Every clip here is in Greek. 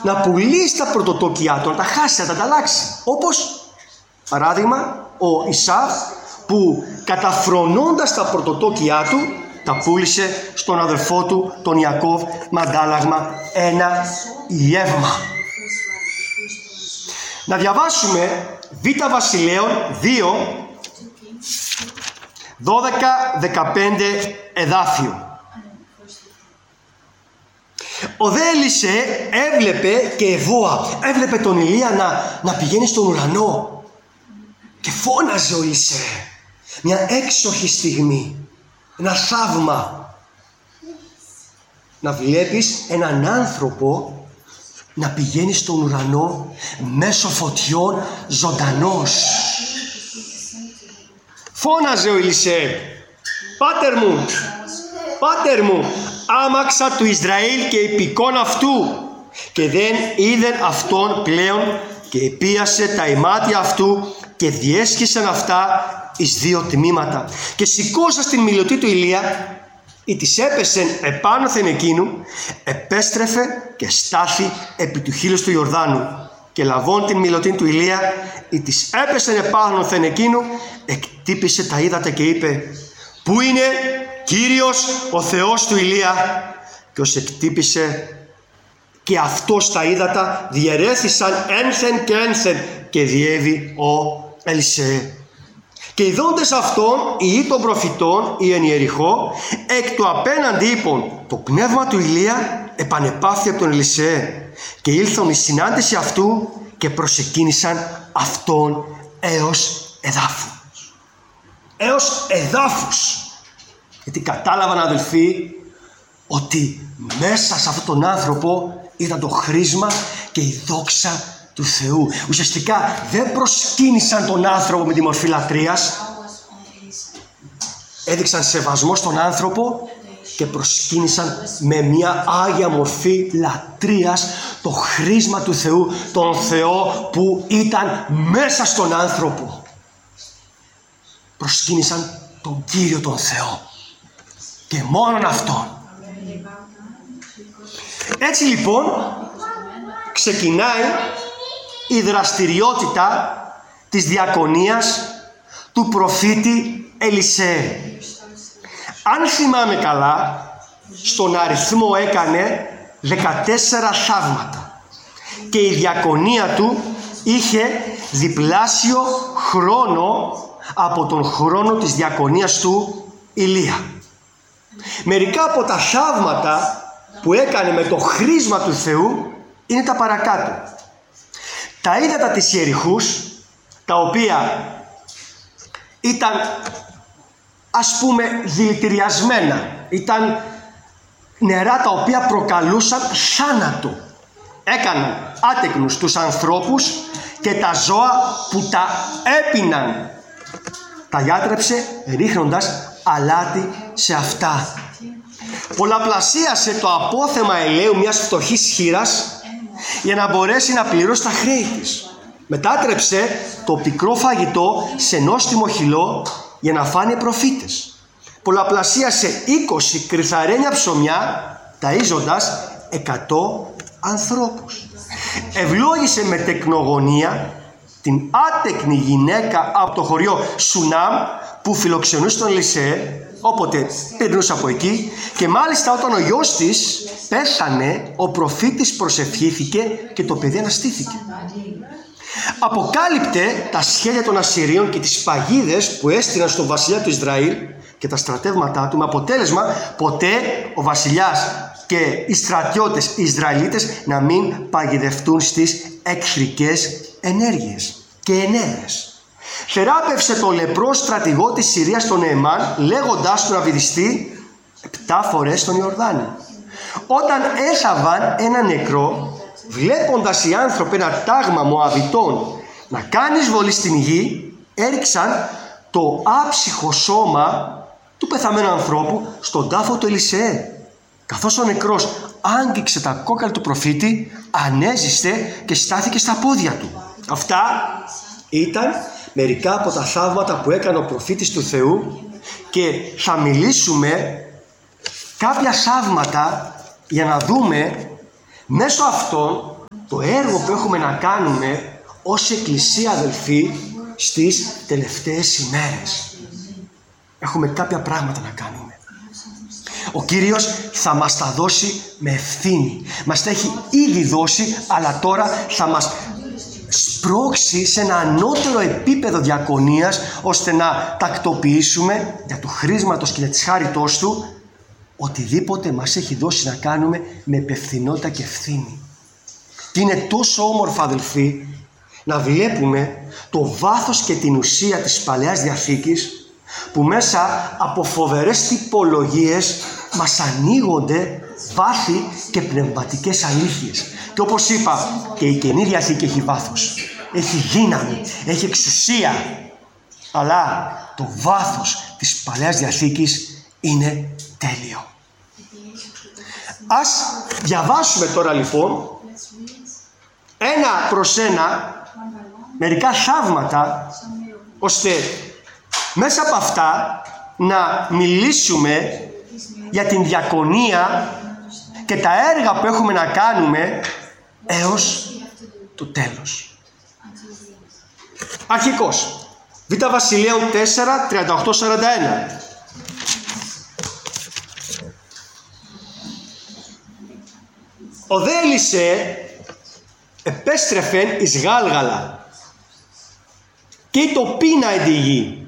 να πουλήσει τα πρωτοτόκια του, να τα χάσει, να τα ανταλλάξει. Όπως, παράδειγμα, ο Ισαύ που καταφρονώντας τα πρωτοτόκια του, τα πούλησε στον αδερφό του, τον Ιακώβ, με αντάλλαγμα ένα ιεύμα. Να διαβάσουμε Β' Βασιλέων 2, 12-15 εδάφιο. Ο δε Ελισέ έβλεπε και Εβώα, έβλεπε τον Ηλία να πηγαίνει στον ουρανό και φώναζε ο Ελισέ. Μια έξοχη στιγμή, ένα θαύμα. Να βλέπεις έναν άνθρωπο να πηγαίνει στον ουρανό μέσω φωτιών ζωντανός. Φώναζε ο Ελισέ, Πάτερ μου, άμαξα του Ισραήλ και υπηκόν αυτού. Και δεν είδεν αυτόν πλέον και επίασε τα ημάτια αυτού και διέσχισαν αυτά εις δύο τμήματα. Και σηκώσα στην μιλωτή του Ηλία, ή της έπεσεν επάνωθεν εκείνου, επέστρεφε και στάθη επί του χείλους του Ιορδάνου. Και λαβών την μιλωτή του Ηλία, ή της έπεσεν επάνωθεν εκείνου, εκτύπησε τα ύδατα και είπε, «Πού είναι Κύριος ο Θεός του Ηλία?» Και ως εκτύπησε και αυτός τα ύδατα, διαιρέθησαν ένθεν και ένθεν, και διέβη ο Ελισέ. Και ειδώντες αυτόν, οι των προφητών, οι εν Ιεριχώ, εκ του απέναντι είπων, το πνεύμα του Ηλία επανεπάφθη από τον Ελισέ. Και ήλθον η συνάντηση αυτού και προσεκίνησαν αυτόν έως εδάφους. Έως εδάφους. Γιατί κατάλαβαν, αδελφοί, ότι μέσα σε αυτόν τον άνθρωπο ήταν το χρήσμα και η δόξα του Θεού. Ουσιαστικά δεν προσκύνησαν τον άνθρωπο με τη μορφή λατρείας. Έδειξαν σεβασμό στον άνθρωπο και προσκύνησαν με μια άγια μορφή λατρείας το χρήσμα του Θεού, τον Θεό που ήταν μέσα στον άνθρωπο. Προσκύνησαν τον Κύριο τον Θεό και μόνον Αυτόν. Έτσι λοιπόν ξεκινάει η δραστηριότητα της διακονίας του προφήτη Ελισέ. Αν θυμάμαι καλά, στον αριθμό έκανε 14 θαύματα και η διακονία του είχε διπλάσιο χρόνο από τον χρόνο της διακονίας του Ηλία. Μερικά από τα θαύματα που έκανε με το χρήσμα του Θεού είναι τα παρακάτω. Τα ύδατα της Ιεριχούς, τα οποία ήταν, ας πούμε, δηλητηριασμένα, ήταν νερά τα οποία προκαλούσαν θάνατο, έκαναν άτεκνους τους ανθρώπους και τα ζώα που τα έπιναν. Τα γιάτρεψε ρίχνοντας αλάτι σε αυτά. Πολλαπλασίασε το απόθεμα ελαίου μιας φτωχής χήρας για να μπορέσει να πληρώσει τα χρέη της. Μετάτρεψε το πικρό φαγητό σε νόστιμο χυλό για να φάνε οι προφήτες. Πολλαπλασίασε 20 κρυθαρένια ψωμιά, ταΐζοντας 100 ανθρώπους. Ευλόγησε με τεκνογωνία την άτεκνη γυναίκα από το χωριό Σουνάμ που φιλοξενούσε τον Ελισέ, όποτε περνούσε από εκεί, και μάλιστα όταν ο γιος της πέθανε, ο προφήτης προσευχήθηκε και το παιδί αναστήθηκε. Αποκάλυπτε τα σχέδια των Ασσυρίων και τις παγίδες που έστειλαν στον βασιλιά του Ισραήλ και τα στρατεύματά του, με αποτέλεσμα ποτέ ο βασιλιάς και οι στρατιώτες οι Ισραηλίτες να μην παγιδευτούν στις εχθρικές ενέργειες και ενέργειες. Θεράπευσε το λεπρό στρατηγό της Συρίας τον Νεεμάν, λέγοντάς του να βυθιστεί 7 φορές στον Ιορδάνη. Όταν έθαβαν ένα νεκρό, βλέποντας οι άνθρωποι ένα τάγμα Μωαβιτών να κάνει εισβολή στην γη, έριξαν το άψυχο σώμα του πεθαμένου ανθρώπου στον τάφο του Ελισέ. Καθώς ο νεκρός άγγιξε τα κόκαλα του προφήτη, ανέζησε και στάθηκε στα πόδια του. Αυτά ήταν μερικά από τα θαύματα που έκανε ο προφήτης του Θεού και θα μιλήσουμε κάποια θαύματα για να δούμε μέσω αυτών το έργο που έχουμε να κάνουμε ως Εκκλησία, αδελφοί, στις τελευταίες ημέρες. Έχουμε κάποια πράγματα να κάνουμε. Ο Κύριος θα μας τα δώσει με ευθύνη. Μας τα έχει ήδη δώσει, αλλά τώρα θα μας σπρώξει σε ένα ανώτερο επίπεδο διακονίας, ώστε να τακτοποιήσουμε για του χρήσματος και για της χάριτός Του οτιδήποτε μας έχει δώσει να κάνουμε με υπευθυνότητα και ευθύνη. Και είναι τόσο όμορφο, αδελφοί, να βλέπουμε το βάθος και την ουσία της Παλαιάς Διαθήκης, που μέσα από φοβερές τυπολογίες μας ανοίγονται βάθη και πνευματικές αλήθειες. Και όπως είπα, και η Καινή Διαθήκη έχει βάθος, έχει δύναμη, έχει εξουσία, αλλά το βάθος της Παλαιάς Διαθήκης είναι τέλειο. Ας διαβάσουμε τώρα λοιπόν ένα προς ένα μερικά θαύματα, ώστε μέσα από αυτά να μιλήσουμε για την διακονία και τα έργα που έχουμε να κάνουμε έως το τέλος. Αρχικός, Β' Βασιλείων 4, 38-41. Ο δε Ελισέ επέστρεφεν εις Γάλγαλα και το πείνα εν τη γη,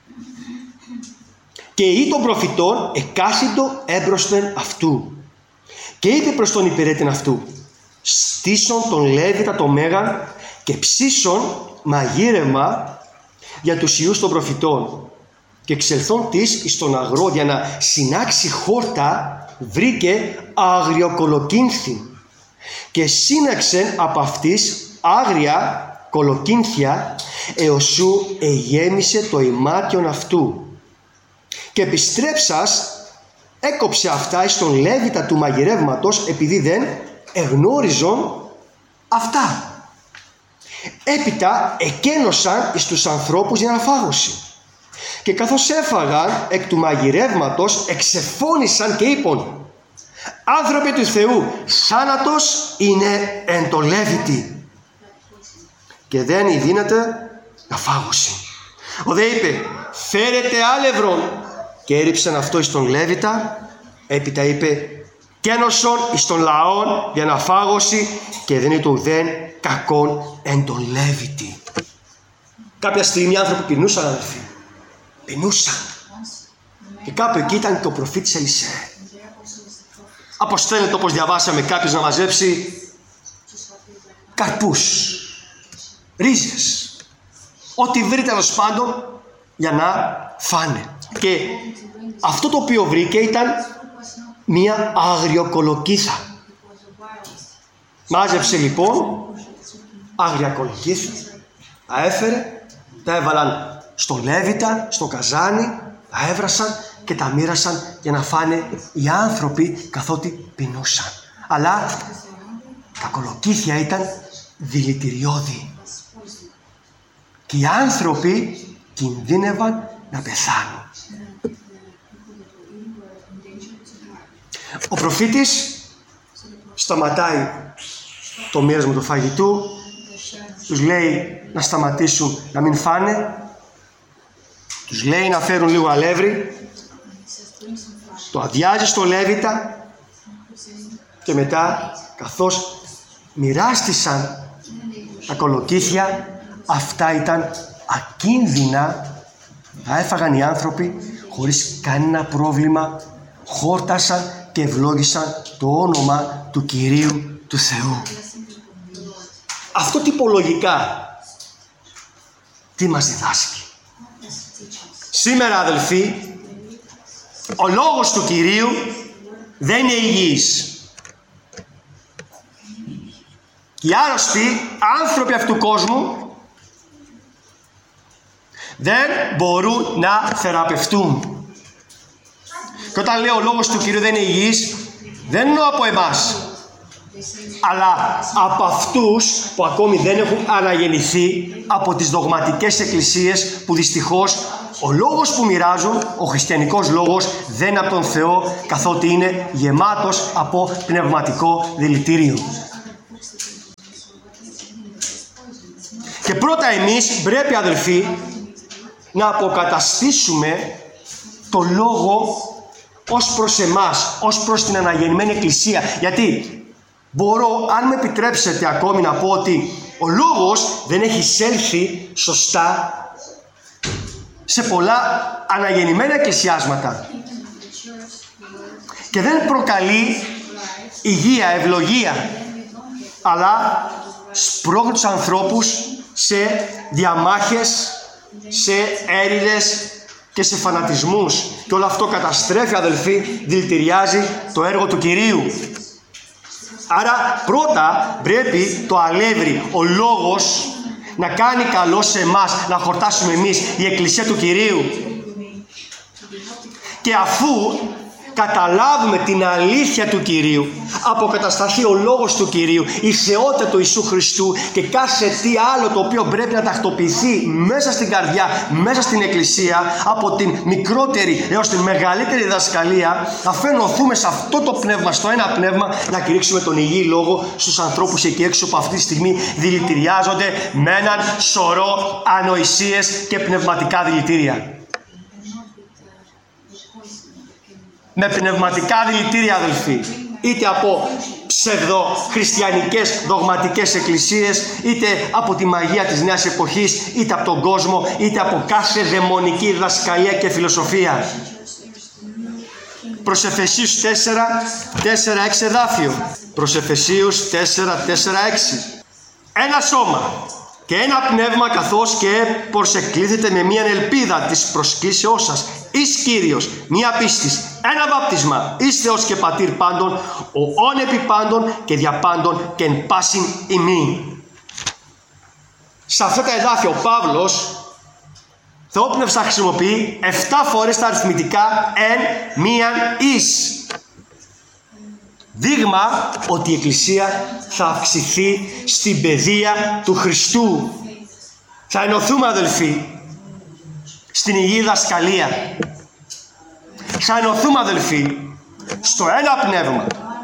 και ή των προφητών εκάθιτο έμπροσθεν αυτού, και είπε προς τον υπηρέτην αυτού: στήσον τον Λέβητα το Μέγαν και ψήσον μαγείρευμα για τους ιούς των προφητών, και εξελθών της εις τον αγρό για να συνάξει χόρτα, βρήκε αγριοκολοκύνθη, και σύναξε από αυτής άγρια κολοκύνθια έως σου εγέμισε το ημάτιον αυτού, και επιστρέψας έκοψε αυτά εις τον Λέβητα του μαγειρεύματος, επειδή δεν εγνώριζον αυτά. Έπειτα εκένωσαν εις τους ανθρώπους για να φάγωση, και καθώς έφαγαν εκ του μαγειρεύματος εξεφώνησαν και είπαν: άνθρωποι του Θεού, θάνατος είναι εν το Λέβητη, και δεν ειδύνεται να φάγωση. Ο δε είπε: φέρετε άλευρον, και έριψαν αυτό εις τον Λέβητα. Έπειτα είπε: κένωσον εις τον λαόν για να φάγωση, και δεν είναι ουδέν κακόν εν τον Λέβητη. Κάποια στιγμή οι άνθρωποι πεινούσαν, αδελφοί. Πεινούσαν. Και κάπου εκεί ήταν και ο προφήτης Ελισέ. Αποστέλλεται, όπως διαβάσαμε, κάποιος να μαζέψει καρπούς, ρίζες, ό,τι βρει τέλος πάντων για να φάνε. Και αυτό το οποίο βρήκε ήταν μία αγριοκολοκύθα. Μάζεψε λοιπόν άγρια κολοκύθα, τα έφερε, τα έβαλαν στο Λέβητα, στο καζάνι, τα έβρασαν και τα μοίρασαν για να φάνε οι άνθρωποι καθότι πεινούσαν. Αλλά τα κολοκύθια ήταν δηλητηριώδη και οι άνθρωποι κινδύνευαν να πεθάνουν. Ο προφήτης σταματάει το μοίρασμα του φαγητού, τους λέει να σταματήσουν να μην φάνε, τους λέει να φέρουν λίγο αλεύρι, το αδειάζει στο Λέβητα και μετά, καθώς μοιράστησαν τα κολοκύθια, αυτά ήταν ακίνδυνα, τα έφαγαν οι άνθρωποι χωρίς κανένα πρόβλημα, χόρτασαν και ευλόγησαν το όνομα του Κυρίου του Θεού. Αυτό τυπολογικά τι μας διδάσκει? Σήμερα, αδελφοί, ο λόγος του Κυρίου δεν είναι υγιής. Οι άρρωστοι άνθρωποι αυτού του κόσμου δεν μπορούν να θεραπευτούν. Και όταν λέω ο λόγος του Κυρίου δεν είναι υγιής, δεν εννοώ από εμάς, αλλά από αυτούς που ακόμη δεν έχουν αναγεννηθεί από τις δογματικές εκκλησίες, που δυστυχώς ο λόγος που μοιράζουν, ο χριστιανικός λόγος, δεν είναι από τον Θεό, καθότι είναι γεμάτος από πνευματικό δηλητήριο. Και πρώτα εμείς πρέπει, αδελφοί, να αποκαταστήσουμε το λόγο ως προς εμάς, ως προς την αναγεννημένη Εκκλησία. Γιατί μπορώ, αν με επιτρέψετε ακόμη, να πω ότι ο λόγος δεν έχει εισέλθει σωστά σε πολλά αναγεννημένα εκκλησιάσματα και δεν προκαλεί υγεία, ευλογία, αλλά σπρώχνει τους ανθρώπους σε διαμάχες, σε έρηδες και σε φανατισμούς. Και όλο αυτό καταστρέφει, αδελφοί, δηλητηριάζει το έργο του Κυρίου. Άρα πρώτα πρέπει το αλεύρι, ο λόγος, να κάνει καλό σε εμάς, να χορτάσουμε εμείς, η Εκκλησία του Κυρίου. Και αφού καταλάβουμε την αλήθεια του Κυρίου, αποκατασταθεί ο λόγος του Κυρίου, η θεότητα του Ιησού Χριστού και κάθε τι άλλο το οποίο πρέπει να τακτοποιηθεί μέσα στην καρδιά, μέσα στην Εκκλησία, από την μικρότερη έως την μεγαλύτερη διδασκαλία, αφενωθούμε σε αυτό το πνεύμα, στο ένα πνεύμα, να κηρύξουμε τον υγιή λόγο στους ανθρώπους εκεί έξω που αυτή τη στιγμή δηλητηριάζονται με έναν σωρό ανοησίες και πνευματικά δηλητήρια. Με πνευματικά δηλητήρια, αδελφοί, είτε από ψευδοχριστιανικές δογματικές εκκλησίες, είτε από τη μαγεία της νέας εποχής, είτε από τον κόσμο, είτε από κάθε δαιμονική διδασκαλία και φιλοσοφία. Προς Εφεσίους 4:4-6 εδάφιο. Προς Εφεσίους 4:4-6. Ένα σώμα και ένα πνεύμα, καθώς και προσεκλήθητε με μία ελπίδα της προσκλήσεώς σας εις Κύριος, μία πίστης, ένα βάπτισμα εις Θεός και Πατήρ πάντων, ο όν επί πάντων και δια πάντων και εν πάσιν ημί. Σε αυτά τα εδάφια ο Παύλος Θεόπνευσα χρησιμοποιεί 7 φορές τα αριθμητικά εν μίαν εις. Δείγμα ότι η Εκκλησία θα αυξηθεί στην παιδεία του Χριστού. Θα ενωθούμε, αδελφοί, στην υγιή δασκαλία. Θα ενωθούμε, αδελφοί, στο ένα πνεύμα.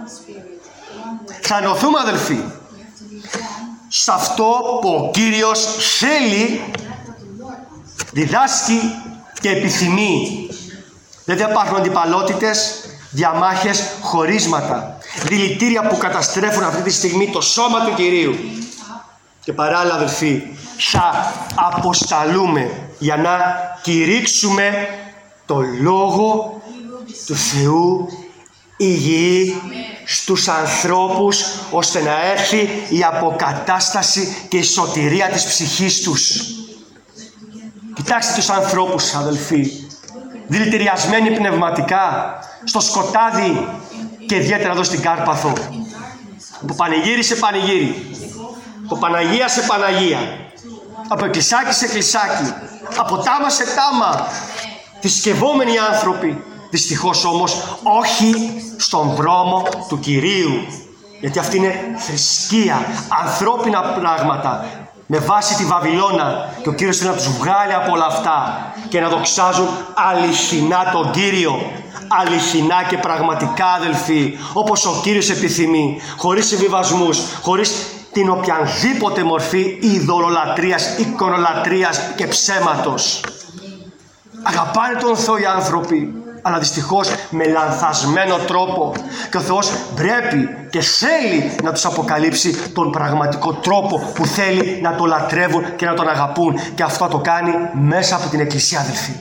Θα ενωθούμε, αδελφοί, σε αυτό που ο Κύριος θέλει, διδάσκει και επιθυμεί. Δεν θα υπάρχουν αντιπαλότητες, διαμάχες, χωρίσματα, δηλητήρια που καταστρέφουν αυτή τη στιγμή το σώμα του Κυρίου. Και παράλληλα, αδελφοί, θα αποσταλούμε για να κηρύξουμε το Λόγο του Θεού υγιή στους ανθρώπους, ώστε να έρθει η αποκατάσταση και η σωτηρία της ψυχής τους. Κοιτάξτε τους ανθρώπους, αδελφοί, δηλητηριασμένοι πνευματικά, στο σκοτάδι και ιδιαίτερα εδώ στην Κάρπαθο. Από πανηγύρι σε πανηγύρι, από Παναγία σε Παναγία, από εκκλησάκι σε εκκλησάκι, από τάμα σε τάμα, θρησκευόμενοι άνθρωποι. Δυστυχώς όμως όχι στον δρόμο του Κυρίου, γιατί αυτή είναι θρησκεία, ανθρώπινα πράγματα, με βάση τη Βαβυλώνα, και ο Κύριος θέλει να τους βγάλει από όλα αυτά και να δοξάζουν αληθινά τον Κύριο, αληθινά και πραγματικά, αδελφοί, όπως ο Κύριος επιθυμεί, χωρίς συμβιβασμούς, χωρίς την οποιαδήποτε μορφή ειδωλολατρίας, εικονολατρίας και ψέματος. Αγαπάνε τον Θεό οι άνθρωποι, αλλά δυστυχώς με λανθασμένο τρόπο, και ο Θεός πρέπει και θέλει να τους αποκαλύψει τον πραγματικό τρόπο που θέλει να τον λατρεύουν και να τον αγαπούν, και αυτό το κάνει μέσα από την Εκκλησία, αδελφοί,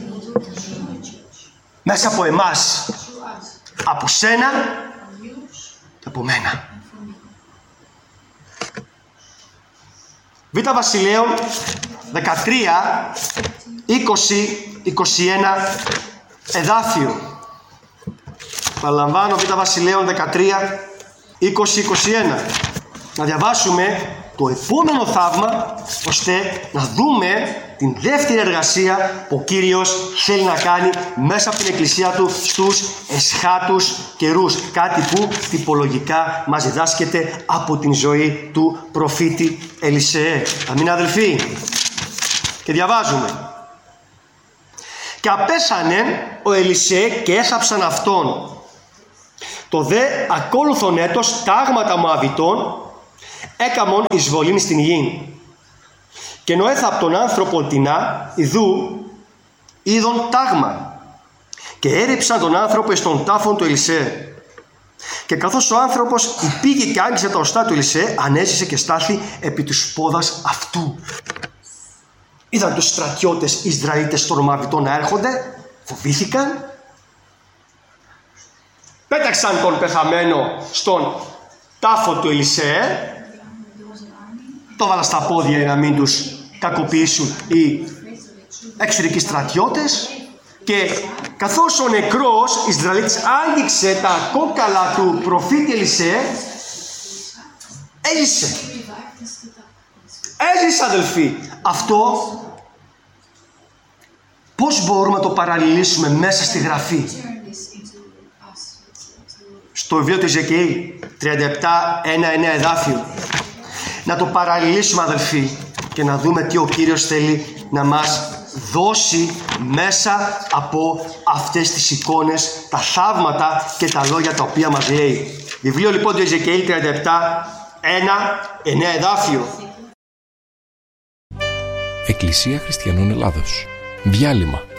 μέσα από εμάς, από σένα και από μένα. Β' Βασιλέων 13, 20, 21 εδάφιο. Παραλαμβάνω, Β' Βασιλέων 13, 20, 21. Να διαβάσουμε το επόμενο θαύμα, ώστε να δούμε την δεύτερη εργασία που ο Κύριος θέλει να κάνει μέσα από την Εκκλησία Του στους εσχάτους καιρούς. Κάτι που τυπολογικά μας διδάσκεται από την ζωή του προφήτη Ελισεέ. Αμήν, αδελφοί. Και διαβάζουμε. Και απέσανε ο Ελισεέ και έθαψαν αυτόν. Το δε ακόλουθον έτος τάγματα Μωαβιτών έκαμον εισβολήν στην γη. Και νοέθα από τον άνθρωπο τεινά, ιδού, είδον τάγμα. Και έριψαν τον άνθρωπο εις τον τάφον του Ελισέ. Και καθώς ο άνθρωπος υπήγε και άγγισε τα οστά του Ελισέ, ανέζησε και στάθη επί της πόδας αυτού. Είδαν τους στρατιώτες Ισραηλίτες των Μωαβιτών να έρχονται, φοβήθηκαν, πέταξαν τον πεθαμένο στον τάφο του Ελισέ, το βάλα στα πόδια για να μην τους κακοποιήσουν οι εξωτερικοί στρατιώτες, και καθώς ο νεκρός Ισραηλίτης άγγιξε τα κόκαλα του προφήτη Ελισέ, έζησε. Έζησε, αδελφοί. Αυτό πώς μπορούμε να το παραλληλήσουμε μέσα στη Γραφή? Στο βιβλίο του Εζεκιήλ 37:1-9 εδάφιο. Να το παραλληλήσουμε, αδελφοί, και να δούμε τι ο Κύριος θέλει να μας δώσει μέσα από αυτές τις εικόνες, τα θαύματα και τα λόγια τα οποία μας λέει. Βιβλίο λοιπόν του Εζεκιήλ 37:1-9 εδάφιο. Εκκλησία Χριστιανών Ελλάδος. Διάλειμμα.